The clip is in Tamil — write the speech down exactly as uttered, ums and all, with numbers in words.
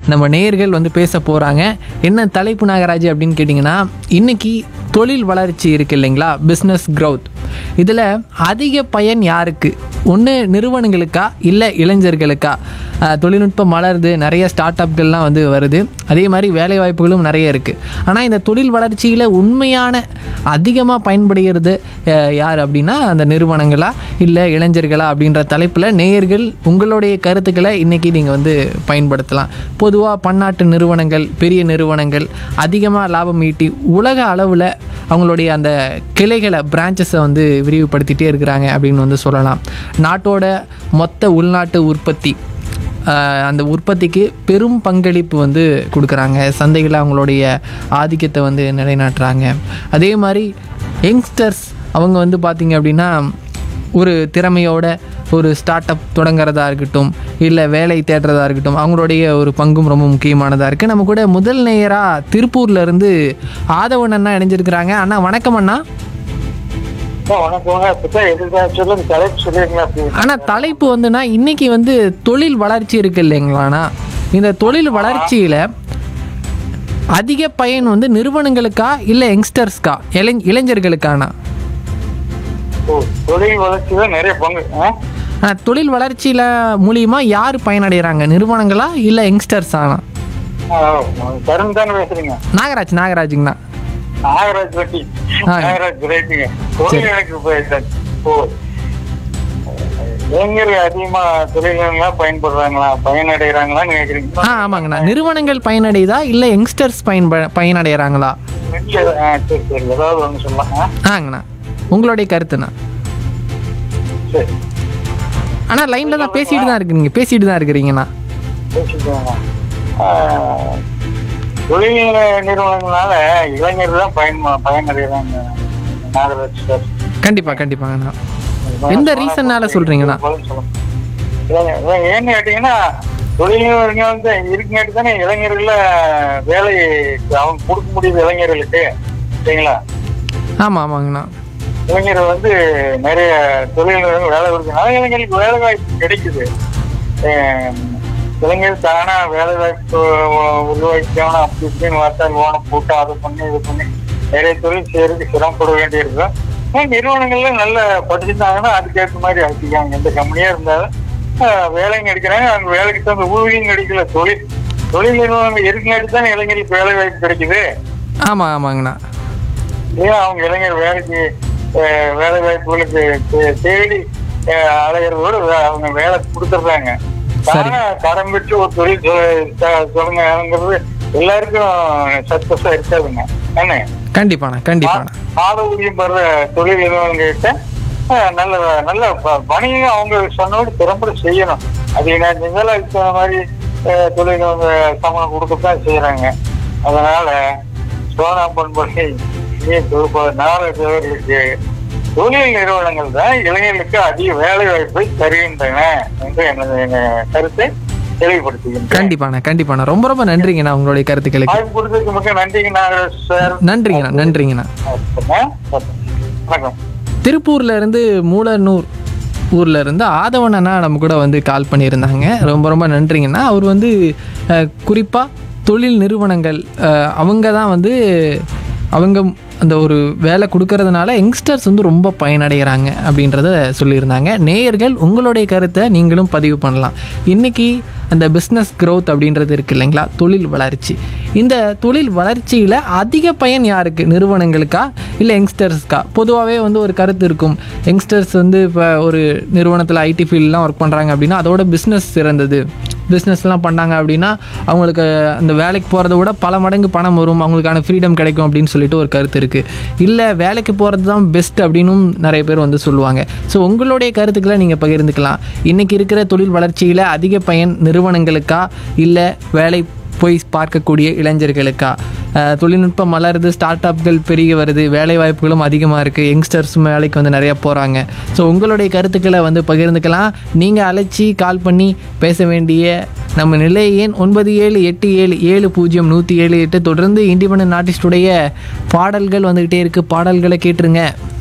நம்ம நேயர்கள் வந்து பேச போகிறாங்க. என்ன தலைப்பு நாகராஜ் அப்படின்னு கேட்டிங்கன்னா, இன்றைக்கி தொழில் வளர்ச்சி இருக்குது இல்லைங்களா, பிஸ்னஸ் க்ரௌத். இதில் அதிக பயன் யாருக்கு? ஒன்று நிறுவனங்களுக்கா இல்லை இளைஞர்களுக்கா? தொழில்நுட்பம் வளருது, நிறைய ஸ்டார்ட் அப்கள்லாம் வந்து வருது, அதே மாதிரி வேலைவாய்ப்புகளும் நிறைய இருக்குது. ஆனால் இந்த தொழில் வளர்ச்சியில் உண்மையான அதிகமாக பயன்படுகிறது யார் அப்படின்னா, அந்த நிறுவனங்களா இல்லை இளைஞர்களா அப்படின்ற தலைப்பில் நேயர்கள் உங்களுடைய கருத்துக்களை இன்றைக்கி நீங்கள் வந்து பயன்படுத்தலாம். பொதுவாக பன்னாட்டு நிறுவனங்கள், பெரிய நிறுவனங்கள் அதிகமாக லாபம் ஈட்டி உலக அளவில் அவங்களுடைய அந்த கிளைகளை, பிரான்ச்சஸை வந்து விரிவுபடுத்திகிட்டே இருக்கிறாங்க அப்படின்னு வந்து சொல்லலாம். நாட்டோட மொத்த உள்நாட்டு உற்பத்தி, அந்த உற்பத்திக்கு பெரும் பங்களிப்பு வந்து கொடுக்குறாங்க. சந்தைகளில் அவங்களுடைய ஆதிக்கத்தை வந்து நிலைநாட்டுறாங்க. அதே மாதிரி யங்ஸ்டர்ஸ் அவங்க வந்து பார்த்திங்க அப்படின்னா, ஒரு திறமையோட ஒரு ஸ்டார்ட் அப் தொடங்குறதா இருக்கட்டும், இல்லை வேலை தேடுறதா இருக்கட்டும், அவங்களுடைய ஒரு பங்கும் ரொம்ப முக்கியமானதாக இருக்குது. நம்ம கூட முதல் நேயராக திருப்பூர்லேருந்து ஆதவன் அண்ணா இணைஞ்சிருக்கிறாங்க. அண்ணா வணக்கம் அண்ணா. ஆனால் தலைப்பு வந்துன்னா இன்னைக்கு வந்து தொழில் வளர்ச்சி இருக்கு இல்லைங்களாண்ணா, இந்த தொழில் வளர்ச்சியில் அதிக பயன் வந்து நிறுவனங்களுக்கா இல்லை யங்ஸ்டர்ஸ்க்கா, இளை இளைஞர்களுக்கானா? தொழில் வளர்ச்சியில நிறைய பங்கு. தொழில் வளர்ச்சியில மூலியமா யார் பயனடைகிறாங்க, நிறுவனங்களா இல்லை யங்ஸ்டர்ஸானா? தருண் தானே பேசுறீங்க? நாகராஜ் நாகராஜுங்கண்ணா. நாகராஜ் பட்டி நாகராஜ் ரைட்டுங்க. தொழில் எனக்கு இளைஞர்கள் அதிகமா தொழில்கள்லாம் பயன்படுறாங்களா, பயனடைகிறாங்களான்னு கேட்குறீங்களா? ஆ ஆமாங்கண்ணா. நிறுவனங்கள் பயனடையுதா இல்லை யங்ஸ்டர்ஸ் பயன் பயனடைகிறாங்களா? சரி சரி, ஏதாவது ஒன்று சொல்லலாம். ஆங்கண்ணா, உங்களுடைய கருத்துண்ணா. சரி, ஆனால் லைனில் தான் பேசிட்டு தான் இருக்கிறீங்க பேசிட்டு தான் இருக்கிறீங்கண்ணா. தொழில் நிறுவனங்களால இளைஞர்கள் தான் பயன் பயனடைகிறாங்க நாகராஜ் சார். கண்டிப்பா கண்டிப்பாங்கண்ணா. எந்த ரீசன்னால சொல்றீங்கண்ணா? ஏன்னு கேட்டீங்கன்னா, தொழில் நிறுவனங்கள் வந்து இருக்குங்காட்டி தானே இளைஞர்கள வேலை அவங்க கொடுக்க முடியுது இளைஞர்களுக்கு, சரிங்களா? ஆமா ஆமாங்கண்ணா. இளைஞர்கள் வந்து நிறைய தொழில் நிறுவனங்கள் வேலை கொடுக்கறதுனால இளைஞர்களுக்கு வேலை வாய்ப்பு கிடைக்குது. இளைஞர் தானா வேலை வாய்ப்பு உருவாக்கிக்கணும் அப்படி இப்படின்னு பார்த்தா லோனை போட்டு அதை பண்ணி இது பண்ணி நிறைய தொழில் செய்யறதுக்கு சிரமப்பட வேண்டி இருக்கும். நிறுவனங்கள்ல நல்ல படிச்சிருந்தாங்கன்னா அதுக்கேற்ற மாதிரி ஆக்கிக்காங்க. எந்த கம்பெனியா இருந்தாலும் வேலைங்க எடுக்கிறாங்க, அவங்க வேலைக்கு தகுந்த ஊதியம் கிடைக்கல. தொழில் தொழில் நிறுவனங்கள் இருக்குங்காட்டி தானே இளைஞர்களுக்கு வேலை வாய்ப்பு கிடைக்குது. ஆமா ஆமாங்கண்ணா. ஏன் அவங்க இளைஞர் வேலைக்கு வேலை வாய்ப்புகளுக்கு தேடி அலைகிறதோடு அவங்க வேலை கொடுத்துட்றாங்க. தரம் பெற்று ஒரு தொழில் சொல்லுங்கிறது எல்லாருக்கும் சக்சஸா இருக்காதுங்க. என்ன கண்டிப்பான கண்டிப்பான மாத ஊதியம் பெற தொழில் நிறுவனங்கிட்ட நல்ல நல்ல பணியும் அவங்க சொன்னோடு திறம்பட செய்யணும். அது என்ன செஞ்சாலும் அதுக்கு தகுந்த மாதிரி தொழில் சம்பளம் கொடுக்கத்தான் செய்யறாங்க. அதனால சோனா பண்பலை நாளர்களுக்கு தொழில் நிறுவனங்கள் தான் இளைஞர்களுக்கு அதிக வேலை வாய்ப்பை தருகின்றன என்று எனது கருத்தை தெளிவுபடுத்துகின்றேன். கண்டிப்பாண்ணா கண்டிப்பாண்ணா. ரொம்ப ரொம்ப நன்றிங்கண்ணா உங்களுடைய கருத்துக்களுக்கு. வாய்ப்பு கொடுத்ததுக்கு மிக நன்றிங்கண்ணா சார். நன்றிங்கண்ணா நன்றிங்கண்ணா. வணக்கம். திருப்பூர்ல இருந்து மூலனூர் ஊர்ல இருந்து ஆதவன் அண்ணா நம்ம கூட வந்து கால் பண்ணியிருந்தாங்க. ரொம்ப ரொம்ப நன்றிங்கண்ணா. அவர் வந்து குறிப்பா தொழில் நிறுவனங்கள் அவங்க தான் வந்து அவங்க அந்த ஒரு வேலை கொடுக்கறதுனால யங்ஸ்டர்ஸ் வந்து ரொம்ப பயனடைகிறாங்க அப்படின்றத சொல்லியிருந்தாங்க. நேயர்கள் உங்களுடைய கருத்தை நீங்களும் பதிவு பண்ணலாம். இன்றைக்கி அந்த பிஸ்னஸ் க்ரோத் அப்படின்றது இருக்குது இல்லைங்களா, தொழில் வளர்ச்சி. இந்த தொழில் வளர்ச்சியில் அதிக பயன் யாருக்கு, நிறுவனங்களுக்கா இல்லை யங்ஸ்டர்ஸ்க்கா? பொதுவாகவே வந்து ஒரு கருத்து இருக்கும், யங்ஸ்டர்ஸ் வந்து இப்போ ஒரு நிறுவனத்தில் ஐடி ஃபீல்டெலாம் ஒர்க் பண்ணுறாங்க அப்படின்னா அதோட பிஸ்னஸ் சிறந்தது, பிஸ்னஸ்லாம் பண்ணாங்க அப்படின்னா அவங்களுக்கு அந்த வேலைக்கு போகிறத விட பல மடங்கு பணம் வரும், அவங்களுக்கான ஃப்ரீடம் கிடைக்கும் அப்படின்னு சொல்லிட்டு ஒரு கருத்து இருக்குது. இல்லை வேலைக்கு போகிறது தான் பெஸ்ட் அப்படின்னும் நிறைய பேர் வந்து சொல்லுவாங்க. ஸோ உங்களுடைய கருத்துக்களை நீங்கள் பகிர்ந்துக்கலாம். இன்றைக்கி இருக்கிற தொழில் வளர்ச்சியில் அதிக பயன் நிறுவனங்களுக்கா இல்லை வேலை போய் பார்க்கக்கூடிய இளைஞர்களுக்கா? தொழில்நுட்பம் வளருது, ஸ்டார்ட் அப்கள் பெருகி வருது, வேலை வாய்ப்புகளும் அதிகமாக இருக்குது, யங்ஸ்டர்ஸும் வேலைக்கு வந்து நிறையா போகிறாங்க. ஸோ உங்களுடைய கருத்துக்களை வந்து பகிர்ந்துக்கலாம். நீங்கள் அழைச்சி கால் பண்ணி பேச வேண்டிய நம்ம நிலைய எண் ஒன்பது ஏழு எட்டு ஏழு ஏழு பூஜ்ஜியம் நூற்றி ஏழு எட்டு. தொடர்ந்து இண்டிபெண்டன்ட் ஆர்டிஸ்டுடைய பாடல்கள் வந்துக்கிட்டே இருக்குது, பாடல்களை கேட்டுருங்க.